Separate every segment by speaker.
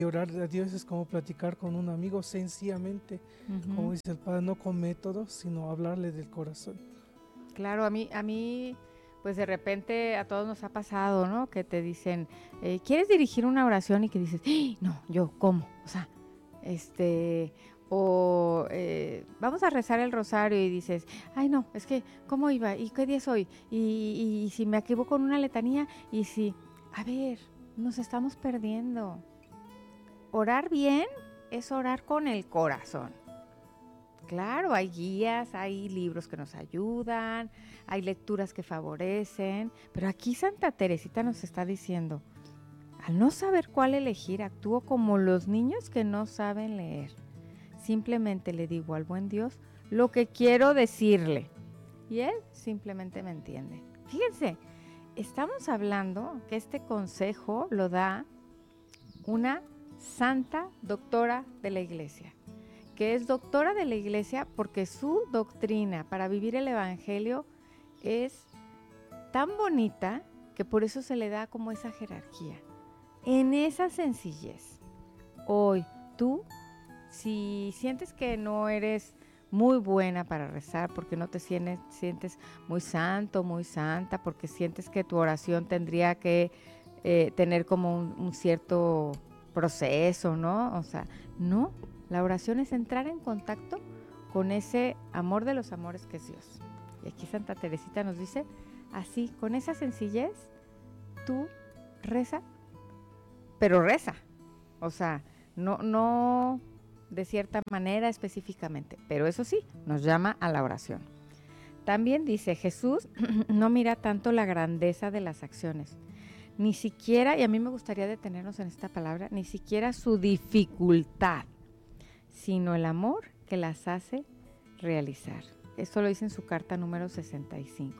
Speaker 1: orar a Dios es como platicar con un amigo sencillamente, como dice el Padre, no con métodos, sino hablarle del corazón.
Speaker 2: Claro, a mí, pues de repente a todos nos ha pasado, ¿no? Que te dicen, ¿quieres dirigir una oración? Y que dices, ¡ay! No, yo, ¿cómo? O sea, vamos a rezar el rosario y dices, ay no, es que, ¿cómo iba? ¿Y qué día es hoy? Y si me equivoco en una letanía, y si, a ver, nos estamos perdiendo. Orar bien es orar con el corazón. Claro, hay guías, hay libros que nos ayudan, hay lecturas que favorecen, pero aquí Santa Teresita nos está diciendo, al no saber cuál elegir, actúo como los niños que no saben leer. Simplemente le digo al buen Dios lo que quiero decirle y Él simplemente me entiende. Fíjense, estamos hablando que este consejo lo da una santa doctora de la Iglesia, que es doctora de la Iglesia porque su doctrina para vivir el Evangelio es tan bonita que por eso se le da como esa jerarquía. En esa sencillez, hoy tú, si sientes que no eres muy buena para rezar, porque no te sientes muy santo, muy santa, porque sientes que tu oración tendría que tener como un cierto proceso, ¿no? O sea, no, la oración es entrar en contacto con ese amor de los amores que es Dios. Y aquí Santa Teresita nos dice, así, con esa sencillez, tú reza, pero reza. O sea, no de cierta manera específicamente, pero eso sí, nos llama a la oración. También dice, Jesús no mira tanto la grandeza de las acciones, ni siquiera, y a mí me gustaría detenernos en esta palabra, ni siquiera su dificultad, sino el amor que las hace realizar. Esto lo dice en su carta número 65.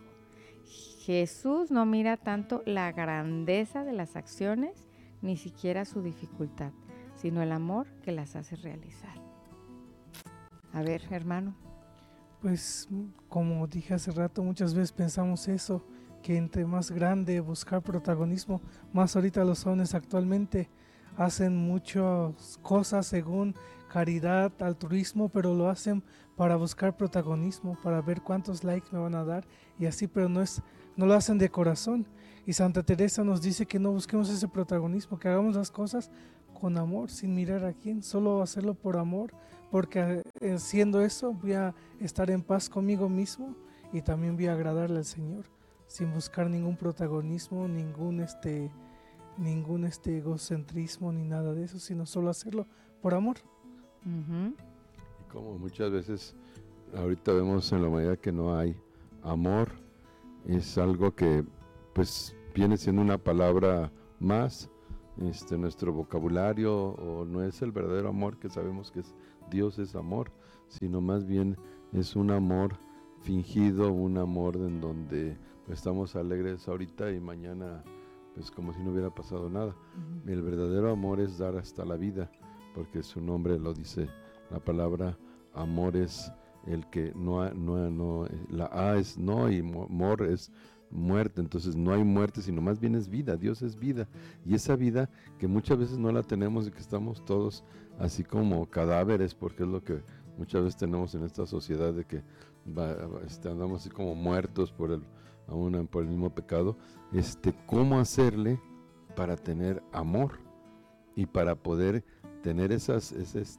Speaker 2: Jesús no mira tanto la grandeza de las acciones, ni siquiera su dificultad, sino el amor que las hace realizar. A ver, hermano.
Speaker 1: Pues como dije hace rato, muchas veces pensamos eso, que entre más grande buscar protagonismo, más ahorita los jóvenes actualmente hacen muchas cosas según caridad, altruismo, pero lo hacen para buscar protagonismo, para ver cuántos likes me van a dar y así, pero no lo hacen de corazón. Y Santa Teresa nos dice que no busquemos ese protagonismo, que hagamos las cosas con amor, sin mirar a quién, solo hacerlo por amor, porque siendo eso voy a estar en paz conmigo mismo y también voy a agradarle al Señor, sin buscar ningún protagonismo, ningún egocentrismo ni nada de eso, sino solo hacerlo por amor.
Speaker 2: Uh-huh.
Speaker 3: Y como muchas veces ahorita vemos en la humanidad que no hay amor, es algo que pues viene siendo una palabra más nuestro vocabulario, o no es el verdadero amor que sabemos que es Dios es amor, sino más bien es un amor fingido, un amor en donde estamos alegres ahorita y mañana pues como si no hubiera pasado nada. Uh-huh. El verdadero amor es dar hasta la vida, porque su nombre lo dice, la palabra amor es el que no, la A es no y mor es muerte, entonces no hay muerte, sino más bien es vida. Dios es vida, y esa vida que muchas veces no la tenemos y que estamos todos así como cadáveres, porque es lo que muchas veces tenemos en esta sociedad, de que andamos así como muertos por el mismo pecado. ¿Cómo hacerle para tener amor y para poder tener esas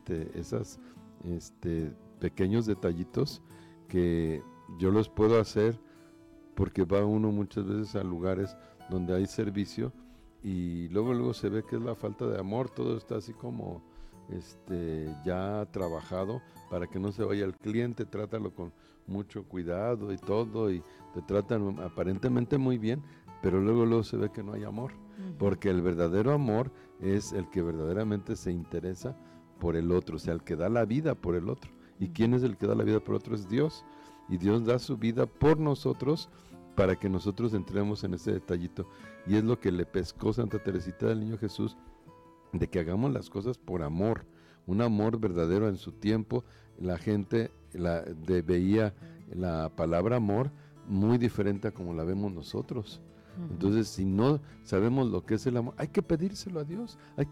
Speaker 3: pequeños detallitos que yo los puedo hacer? Porque va uno muchas veces a lugares donde hay servicio y luego se ve que es la falta de amor, todo está así como ya trabajado para que no se vaya el cliente, trátalo con mucho cuidado y todo, y te tratan aparentemente muy bien, pero luego se ve que no hay amor, porque el verdadero amor es el que verdaderamente se interesa por el otro, o sea, el que da la vida por el otro. ¿Y quién es el que da la vida por el otro? Es Dios. Y Dios da su vida por nosotros para que nosotros entremos en ese detallito. Y es lo que le pescó Santa Teresita del Niño Jesús, de que hagamos las cosas por amor, un amor verdadero. En su tiempo la gente veía la palabra amor muy diferente a como la vemos nosotros. Uh-huh. Entonces, si no sabemos lo que es el amor, hay que pedírselo a Dios, hay